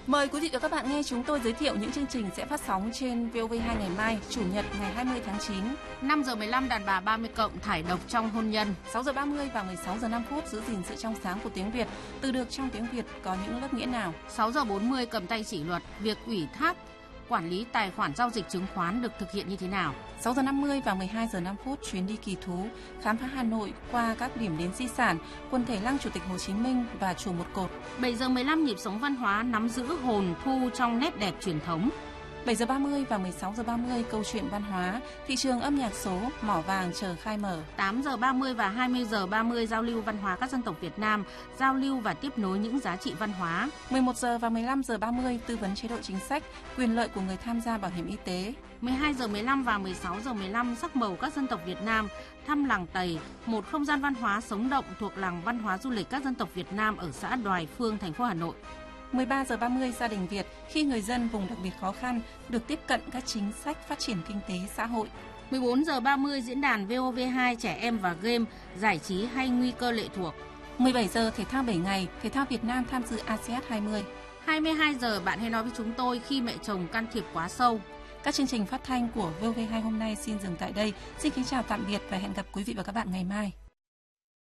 Mời quý vị và các bạn nghe chúng tôi giới thiệu những chương trình sẽ phát sóng trên VOV2 ngày mai, Chủ nhật ngày 20 tháng 9. 5 giờ 15 đàn bà 30 cộng thải độc trong hôn nhân. 6 giờ 30 và 16 giờ 5 phút giữ gìn sự trong sáng của tiếng Việt. Từ được trong tiếng Việt có những lớp nghĩa nào? 6 giờ 40 cầm tay chỉ luật, việc ủy thác quản lý tài khoản giao dịch chứng khoán được thực hiện như thế nào? 6 giờ 50 và 12 giờ 5 phút chuyến đi kỳ thú, khám phá Hà Nội qua các điểm đến di sản, quần thể lăng Chủ tịch Hồ Chí Minh và chùa Một Cột. 7 giờ 15 nhịp sống văn hóa nắm giữ hồn thu trong nét đẹp truyền thống. 7 giờ 30 và 16 giờ 30 câu chuyện văn hóa, thị trường âm nhạc số, mỏ vàng chờ khai mở. 8 giờ 30 và 20 giờ 30 giao lưu văn hóa các dân tộc Việt Nam, giao lưu và tiếp nối những giá trị văn hóa. 11 giờ và 15 giờ 30 tư vấn chế độ chính sách, quyền lợi của người tham gia bảo hiểm y tế. 12 giờ 15 và 16 giờ 15 sắc màu các dân tộc Việt Nam, thăm làng Tày, một không gian văn hóa sống động thuộc làng văn hóa du lịch các dân tộc Việt Nam ở xã Đoài Phương, thành phố Hà Nội. 13 giờ 30 gia đình Việt, khi người dân vùng đặc biệt khó khăn được tiếp cận các chính sách phát triển kinh tế xã hội. 14 giờ 30 diễn đàn VOV2 trẻ em và game, giải trí hay nguy cơ lệ thuộc. 17 giờ thể thao 7 ngày, thể thao Việt Nam tham dự ASEAN 20. 22 giờ bạn hãy nói với chúng tôi khi mẹ chồng can thiệp quá sâu. Các chương trình phát thanh của VOV2 hôm nay xin dừng tại đây. Xin kính chào tạm biệt và hẹn gặp quý vị và các bạn ngày mai.